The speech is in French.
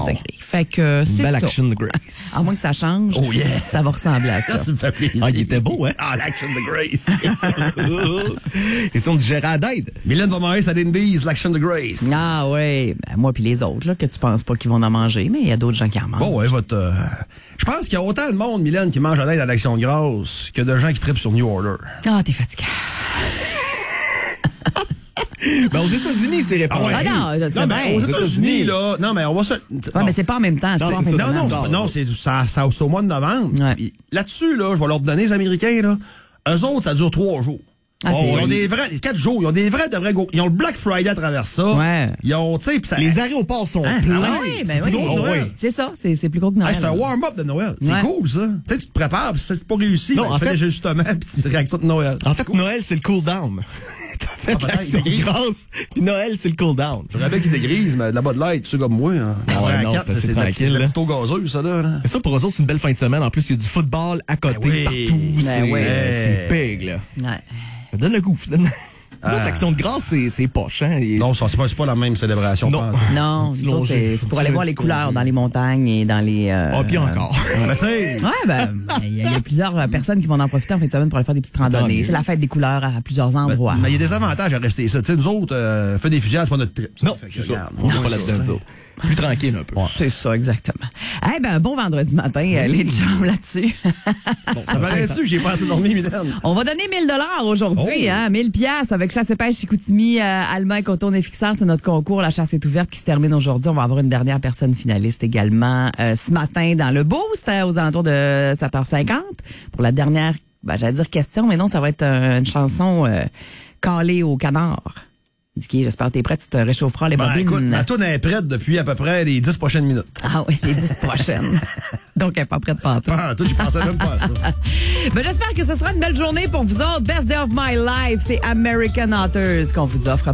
degrés. Fait que c'est Belle ça. Action de Grace. À moins que ça change, Oh yeah. ça va ressembler à ça. Ça me fait plaisir. Ah, il était beau, hein? Ah, l'Action de Grace. Question du Gérard d'aide. Mylène va manger sa Dendy's, l'Action de Grace. Ah oui, ben, moi puis les autres, là, que tu penses pas qu'ils vont en manger, mais il y a d'autres gens qui en mangent. Bon, ouais, je pense qu'il y a autant de monde, Mylène, qui mange à l'aide à l'Action de Grâce que de gens qui trippent sur New Order. Ah, t'es fatiguant. Ben, aux États-Unis, c'est répandu. Ah non, je sais Non, bien. mais aux États-Unis, là, non, mais on va se... Ouais, mais c'est pas en même temps. Non, c'est pas en c'est même ça. temps. Non, c'est au mois de novembre. Ouais. Puis là-dessus, là, je vais leur donner les Américains, là. Eux autres, ça dure 3 jours. Ah, c'est ils ont vrai. des vrais, 4 jours. Ils ont des vrais de vrais go. Ils ont le Black Friday à travers ça. Ouais. Ils ont, tu sais, pis ça. Les aéroports sont pleins. Ah oui, ben oui. plus gros que Noël. C'est ça, c'est plus gros que Noël. Hey, c'est un warm-up de Noël. C'est Ouais. cool, ça. Peut-être que tu te prépares, pis si c'est pas réussi, Non, ben, en tu fais fait- des ajustements, pis tu réactes de Noël. En fait, Noël, c'est le cool-down. T'as fait peut-être, l'Action de il dégrise. Grâce, puis Noël, c'est le cool-down. J'aurais bien qu'il dégrise, mais de la Bud Light, tu sais, comme moi. Hein. Ah ouais, À non, quatre, c'est assez de la tranquille, là. petite eau gazeuse, ça, là. Mais ça, pour eux autres, c'est une belle fin de semaine. En plus, il y a du football à côté, Ben oui. partout. C'est oui. c'est big, là. Ouais. Ça donne le goût. Nous autres, l'Action de Grâce, c'est poche, hein. Non, ça, c'est pas la même célébration. Non. pas. Non, Petit nous autres, longer. c'est pour aller voir les couleurs dans les montagnes et dans les... Ah, puis encore. Ben, tu sais, Ouais, ben, il y a plusieurs personnes qui vont en profiter en fin de semaine pour aller faire des petites randonnées. C'est la fête des couleurs à plusieurs endroits. mais il y a des avantages à rester ça. Tu sais, nous autres, feu des fusillades, c'est pas notre trip. Non, Fait que, c'est ça. regarde, On est ouais, pas ça, là-dedans, nous autres. Plus tranquille un peu. C'est ça, exactement. Eh ben, bon vendredi matin, les chums là-dessus. Ça paraît-tu que j'ai pas assez dormi, Mylène? On va donner 1000 $ aujourd'hui, Oh. hein, 1000 piastres avec Chasse et Pêche Chicoutimi, Allemagne, Coton et Fixeur. C'est notre concours. La chasse est ouverte qui se termine aujourd'hui. On va avoir une dernière personne finaliste également ce matin dans le Boost aux alentours de 7h50 pour la dernière, j'allais dire question, mais non, ça va être une chanson calée au canard. Dicky, j'espère que t'es prêt, tu te réchaufferas les Ben, bobines. écoute, ma toune est prête depuis à peu près les 10 prochaines minutes. Ah oui, les 10 prochaines. Donc, elle n'est pas prête pas Ah, toi, je pensais même pas à ça. Ben, j'espère que ce sera une belle journée pour vous autres. Best Day of My Life, c'est American Authors qu'on vous offre.